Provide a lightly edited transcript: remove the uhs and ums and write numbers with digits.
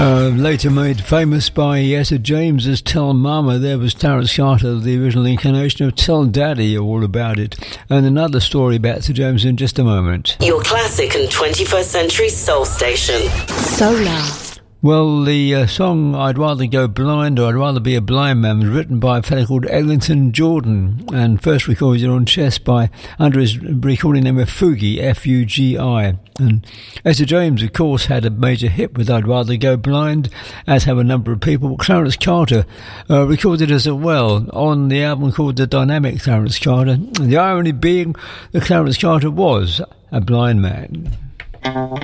Later made famous by Etta James as Tell Mama. There was Terence Carter, the original incarnation of Tell Daddy, all about it. And another story about Etta James in just a moment. Your classic and 21st century soul station. Solar. Well, the song I'd Rather Go Blind or I'd Rather Be a Blind Man was written by a fellow called Eglinton Jordan and first recorded on Chess under his recording name of Fugi, F-U-G-I. And Etta James, of course, had a major hit with I'd Rather Go Blind, as have a number of people. Clarence Carter recorded as well on the album called The Dynamic Clarence Carter. The irony being that Clarence Carter was a blind man.